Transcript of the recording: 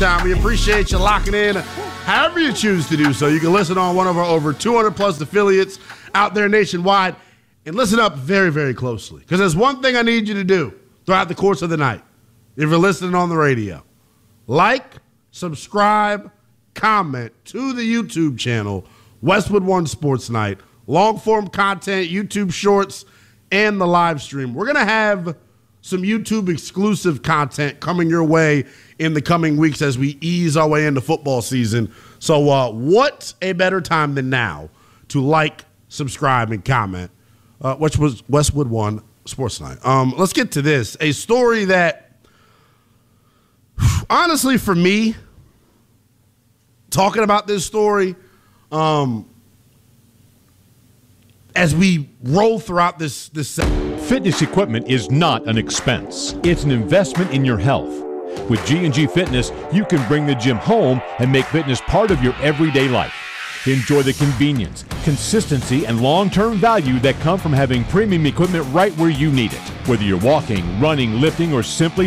time. We appreciate you locking in however you choose to do so. You can listen on one of our over 200-plus affiliates out there nationwide. And listen up very, very closely, because there's one thing I need you to do throughout the course of the night. If you're listening on the radio, like, subscribe, comment to the YouTube channel, Westwood One Sports Night, long-form content, YouTube Shorts, and the live stream. We're going to have some YouTube-exclusive content coming your way in the coming weeks as we ease our way into football season. So what a better time than now to like, subscribe, and comment, which was Westwood One Sports Night. Let's get to this. A story that, honestly, for me, talking about this story, as we roll throughout this Fitness equipment is not an expense. It's an investment in your health. With G&G Fitness, you can bring the gym home and make fitness part of your everyday life. Enjoy the convenience, consistency, and long-term value that come from having premium equipment right where you need it. Whether you're walking, running, lifting, or simply